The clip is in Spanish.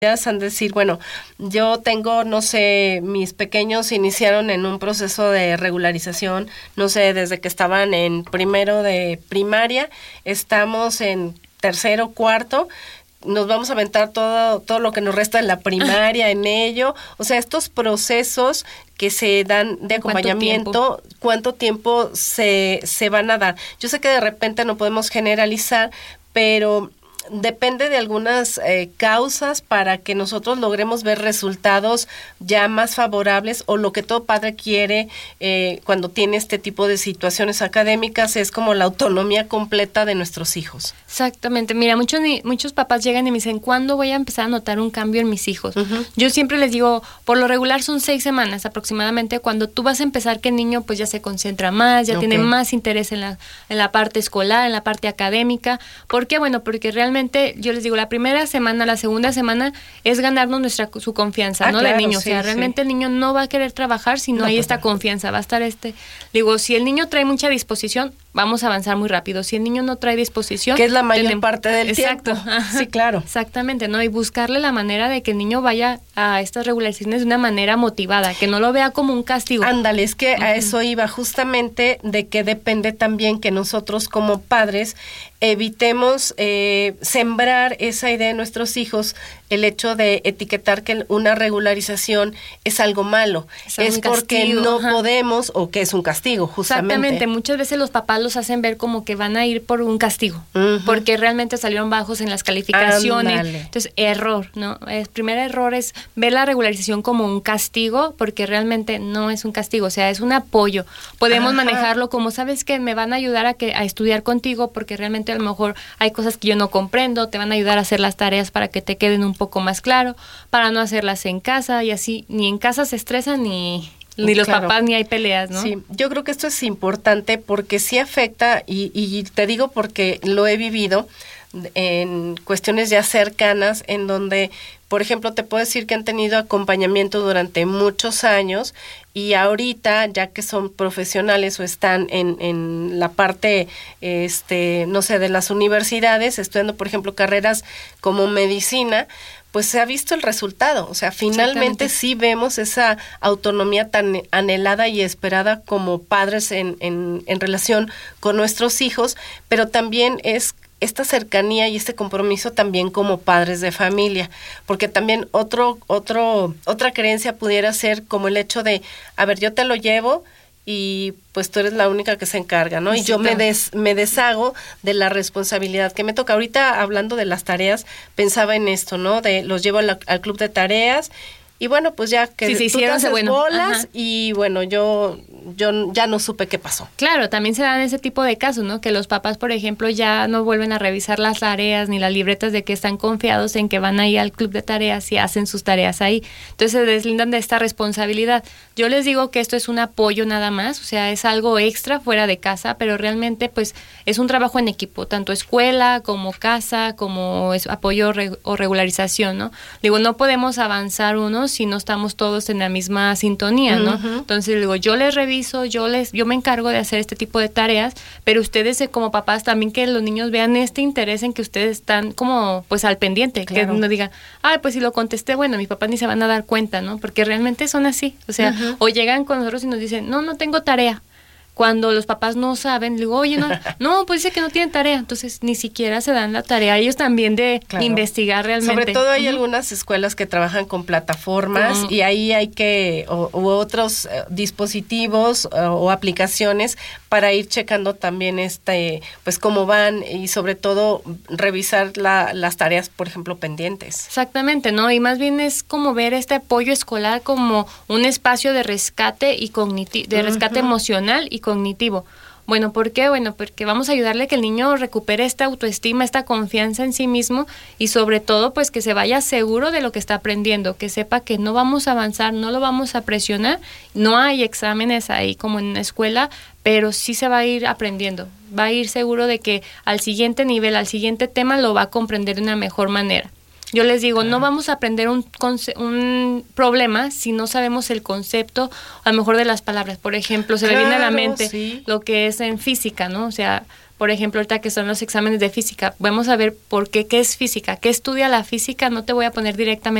han de decir, bueno, yo tengo, no sé, mis pequeños iniciaron en un proceso de regularización, no sé, desde que estaban en primero de primaria, estamos en tercero, cuarto, nos vamos a aventar todo lo que nos resta en la primaria en ello, o sea, estos procesos que se dan de acompañamiento, ¿cuánto tiempo se van a dar? Yo sé que de repente no podemos generalizar, pero depende de algunas causas para que nosotros logremos ver resultados ya más favorables, o lo que todo padre quiere cuando tiene este tipo de situaciones académicas es como la autonomía completa de nuestros hijos. Exactamente. Mira, muchos papás llegan y me dicen, ¿cuándo voy a empezar a notar un cambio en mis hijos? Uh-huh. Yo siempre les digo, por lo regular son 6 semanas aproximadamente, cuando tú vas a empezar que el niño pues ya se concentra más, ya tiene más interés en la parte escolar, en la parte académica. ¿Por qué? Bueno, porque realmente yo les digo, la primera semana, la segunda semana es ganarnos su confianza, ¿no? Claro, del niño. Sí, o sea, realmente el niño no va a querer trabajar si no hay esta confianza. Va a estar digo, si el niño trae mucha disposición, vamos a avanzar muy rápido. Si el niño no trae disposición, que es la mayor parte del tiempo. Sí, claro. Exactamente, ¿no? Y buscarle la manera de que el niño vaya a estas regularizaciones de una manera motivada, que no lo vea como un castigo. Ándale, es que a eso iba, justamente de que depende también que nosotros como padres evitemos sembrar esa idea en nuestros hijos, el hecho de etiquetar que una regularización es algo malo, es porque no podemos, o que es un castigo, justamente. Exactamente, muchas veces los papás los hacen ver como que van a ir por un castigo, porque realmente salieron bajos en las calificaciones. Ándale. Entonces, error, ¿no? El primer error es ver la regularización como un castigo, porque realmente no es un castigo, o sea, es un apoyo. Podemos manejarlo como, ¿sabes qué? Me van a ayudar a estudiar contigo, porque realmente a lo mejor hay cosas que yo no comprendo, te van a ayudar a hacer las tareas para que te queden un poco más claro, para no hacerlas en casa, y así ni en casa se estresan ni los papás, ni hay peleas, ¿no? Sí, yo creo que esto es importante porque sí afecta, y te digo porque lo he vivido en cuestiones ya cercanas, en donde, por ejemplo, te puedo decir que han tenido acompañamiento durante muchos años, y ahorita, ya que son profesionales o están en la parte, no sé, de las universidades, estudiando, por ejemplo, carreras como medicina, pues se ha visto el resultado. O sea, finalmente sí vemos esa autonomía tan anhelada y esperada como padres en relación con nuestros hijos, pero también es esta cercanía y este compromiso también como padres de familia, porque también otra creencia pudiera ser como el hecho de, a ver, yo te lo llevo y pues tú eres la única que se encarga, ¿no? Y yo me deshago de la responsabilidad que me toca. Ahorita, hablando de las tareas, pensaba en esto, ¿no? De los llevo al club de tareas, y bueno, pues ya que tú te haces bolas, y bueno, yo ya no supe qué pasó. Claro, también se dan ese tipo de casos, ¿no? Que los papás, por ejemplo, ya no vuelven a revisar las tareas ni las libretas, de que están confiados en que van a ir al club de tareas y hacen sus tareas ahí. Entonces se deslindan de esta responsabilidad. Yo les digo que esto es un apoyo nada más, o sea, es algo extra fuera de casa, pero realmente pues es un trabajo en equipo, tanto escuela como casa, como apoyo o regularización, ¿no? Digo, no podemos avanzar si no estamos todos en la misma sintonía, ¿no? Entonces digo, yo les reviso, yo me encargo de hacer este tipo de tareas, pero ustedes como papás también, que los niños vean este interés en que ustedes están como pues al pendiente, que no digan, pues si lo contesté, bueno, mis papás ni se van a dar cuenta, ¿no? Porque realmente son así, o sea, o llegan con nosotros y nos dicen, no tengo tarea. Cuando los papás no saben, digo, oye, no, pues dice que no tienen tarea, entonces ni siquiera se dan la tarea ellos también de investigar realmente. Sobre todo hay algunas escuelas que trabajan con plataformas, y ahí hay que, u otros dispositivos o aplicaciones para ir checando también pues cómo van, y sobre todo revisar las tareas, por ejemplo, pendientes. Exactamente, ¿no? Y más bien es como ver este apoyo escolar como un espacio de rescate y de rescate emocional y cognitivo. Bueno, ¿por qué? Bueno, porque vamos a ayudarle a que el niño recupere esta autoestima, esta confianza en sí mismo, y sobre todo, pues que se vaya seguro de lo que está aprendiendo, que sepa que no vamos a avanzar, no lo vamos a presionar, no hay exámenes ahí como en la escuela, pero sí se va a ir aprendiendo, va a ir seguro de que al siguiente nivel, al siguiente tema lo va a comprender de una mejor manera. Yo les digo, no vamos a aprender un problema si no sabemos el concepto, a lo mejor de las palabras. Por ejemplo, se me viene a la mente lo que es en física, ¿no? O sea, por ejemplo, ahorita que son los exámenes de física, vamos a ver por qué es física, qué estudia la física, no te voy a poner directamente